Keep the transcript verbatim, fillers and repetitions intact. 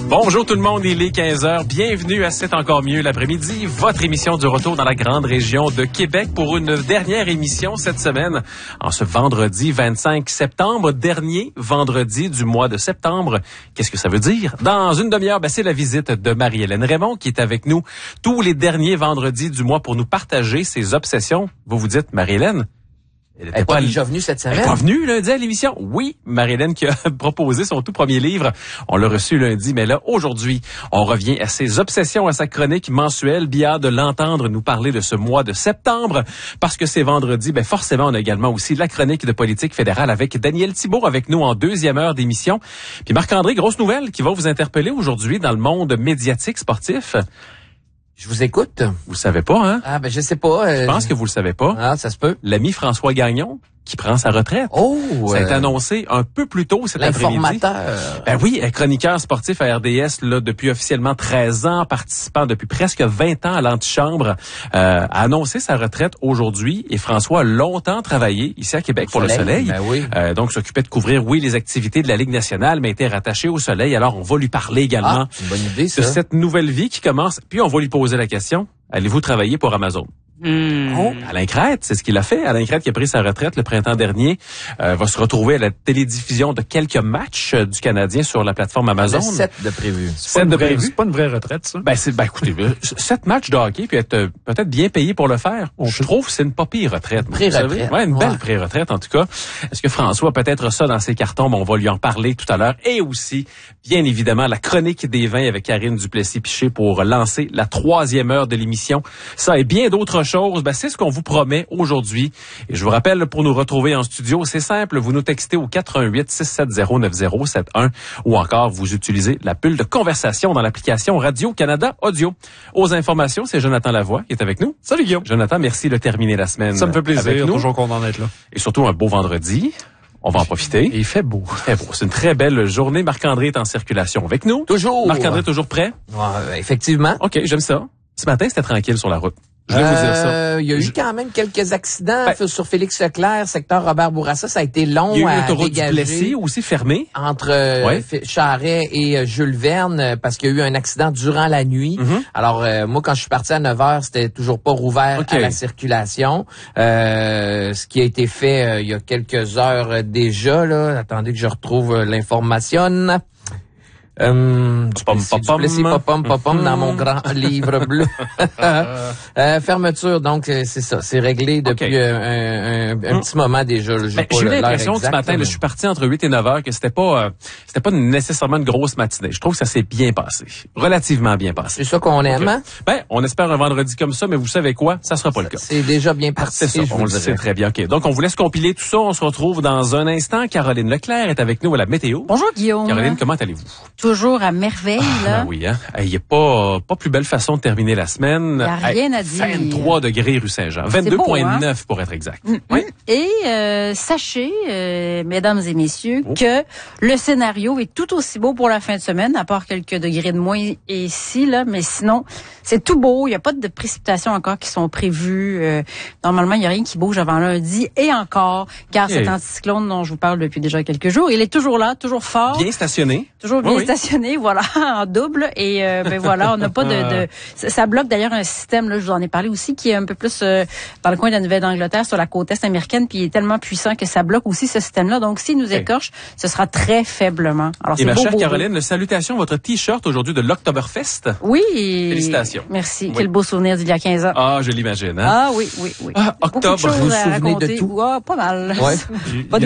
Bonjour tout le monde, il est quinze heures. Bienvenue à C'est encore mieux l'après-midi, votre émission du retour dans la grande région de Québec pour une dernière émission cette semaine. En ce vendredi vingt-cinq septembre, dernier vendredi du mois de septembre. Qu'est-ce que ça veut dire? Dans une demi-heure, ben, c'est la visite de Marie-Hélène Raymond qui est avec nous tous les derniers vendredis du mois pour nous partager ses obsessions. Vous vous dites, Marie-Hélène? Elle n'est pas déjà venue cette semaine? Elle n'est pas venue lundi à l'émission? Oui, Marie-Hélène qui a proposé son tout premier livre. On l'a reçu lundi, mais là, aujourd'hui, on revient à ses obsessions, à sa chronique mensuelle. Bien de l'entendre nous parler de ce mois de septembre, parce que c'est vendredi, ben forcément, on a également aussi la chronique de politique fédérale avec Daniel Thibault avec nous en deuxième heure d'émission. Puis Marc-André, grosse nouvelle qui va vous interpeller aujourd'hui dans le monde médiatique sportif. Je vous écoute. Vous le savez pas, hein? Ah, ben, je sais pas. Euh... Je pense que vous le savez pas. Ah, ça se peut. L'ami François Gagnon, qui prend sa retraite. Oh! Ça a été annoncé un peu plus tôt cet après-midi. L'informateur. Ben oui, chroniqueur sportif à R D S là depuis officiellement treize ans, participant depuis presque vingt ans à l'antichambre, euh, a annoncé sa retraite aujourd'hui. Et François a longtemps travaillé ici à Québec pour Soleil, le Soleil. Ben oui. Euh, donc s'occupait de couvrir, oui, les activités de la Ligue nationale, mais était rattaché au Soleil. Alors on va lui parler également ah, c'est une bonne idée, ça. de cette nouvelle vie qui commence. Puis on va lui poser la question, allez-vous travailler pour Amazon? Mmh. Oh, Alain Crête, c'est ce qu'il a fait. Alain Crête qui a pris sa retraite le printemps dernier, euh, va se retrouver à la télédiffusion de quelques matchs euh, du Canadien sur la plateforme Amazon. sept de prévu. sept de vraie, prévu. C'est pas une vraie retraite, ça. Ben, c'est, ben, écoutez, sept matchs de hockey, puis être euh, peut-être bien payé pour le faire. On je trouve que c'est une pas pire retraite. Pré-retraite. Ouais, une belle ouais. pré-retraite, en tout cas. Est-ce que François a peut-être ça dans ses cartons? Ben, on va lui en parler tout à l'heure. Et aussi, bien évidemment, la chronique des vins avec Karine Duplessis-Piché pour lancer la troisième heure de l'émission. Ça et bien d'autres choses, ben, c'est ce qu'on vous promet aujourd'hui. Et je vous rappelle, pour nous retrouver en studio, c'est simple, vous nous textez au quatre un huit, six sept zéro, neuf zéro sept un ou encore vous utilisez la bulle de conversation dans l'application Radio-Canada Audio. Aux informations, c'est Jonathan Lavoie qui est avec nous. Salut Guillaume. Jonathan, merci de terminer la semaine. Ça me fait plaisir, avec nous. toujours content d'être là. Et surtout un beau vendredi. On va en profiter. Et il fait beau. Il fait beau. C'est une très belle journée. Marc-André est en circulation avec nous. Toujours. Marc-André toujours prêt? Ouais, effectivement. OK, j'aime ça. Ce matin, c'était tranquille sur la route. Je vais euh, vous dire ça. Il y a eu je... quand même quelques accidents ben, sur Félix Leclerc, secteur Robert Bourassa. Ça a été long à dégager. Il y a eu l'autoroute l'autoroute du Plessis aussi fermée. Entre euh, ouais. Charret et euh, Jules Verne euh, parce qu'il y a eu un accident durant la nuit. Mm-hmm. Alors, euh, moi, quand je suis parti à neuf heures, c'était toujours pas rouvert okay. à la circulation. Euh, ce qui a été fait euh, il y a quelques heures euh, déjà. Là. Attendez que je retrouve euh, l'information. Euh, du Plessis, du Plessis, pom pom pom dans mon grand livre bleu. euh, fermeture, donc c'est ça, c'est réglé depuis okay. un, un, un, un petit moment déjà. Ben, j'ai eu l'impression que ce matin, là, je suis parti entre huit et neuf heures que c'était pas, euh, c'était pas nécessairement une grosse matinée. Je trouve que ça s'est bien passé, relativement bien passé. C'est ça qu'on aime. Okay. Hein? Ben, on espère un vendredi comme ça, mais vous savez quoi, ça sera pas le cas. C'est déjà bien parti. C'est ça, on le sait très bien. Ok, donc on vous laisse compiler tout ça. On se retrouve dans un instant. Caroline Leclerc est avec nous à la météo. Bonjour Guillaume. Caroline, comment allez-vous? Toujours à merveille, ah, là. Ben oui, hein. Il n'y a pas, pas plus belle façon de terminer la semaine. Il n'y a rien à dire. vingt-trois degrés rue Saint-Jean. vingt-deux virgule neuf hein? pour être exact. Mm-hmm. Oui. Et euh, sachez, euh, mesdames et messieurs, oh. que le scénario est tout aussi beau pour la fin de semaine, à part quelques degrés de moins ici, là. Mais sinon, c'est tout beau. Il n'y a pas de précipitations encore qui sont prévues. Euh, normalement, il n'y a rien qui bouge avant lundi. Et encore, car okay. cet anticyclone dont je vous parle depuis déjà quelques jours, il est toujours là, toujours fort. Bien stationné. Toujours bien oui, stationné, oui. voilà, en double. Et euh, ben voilà, on n'a pas de, de... Ça bloque d'ailleurs un système, là, je vous en ai parlé aussi, qui est un peu plus euh, dans le coin de la Nouvelle-Angleterre, sur la côte est américaine, puis il est tellement puissant que ça bloque aussi ce système-là. Donc, s'il nous écorche, okay. ce sera très faiblement. Alors, et ma beau, chère beau, Caroline, beau. salutations, votre T-shirt aujourd'hui de l'Oktoberfest. Oui. Félicitations. Merci. Oui. Quel beau souvenir d'il y a quinze ans. Ah, je l'imagine. Hein? Ah oui, oui, oui. Ah, octobre, vous vous souvenez de tout? Ah, pas mal. Ouais. Pas des